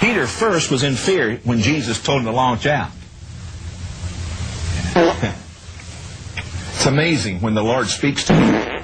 Peter first was in fear when Jesus told him to launch out. It's amazing when the Lord speaks to you.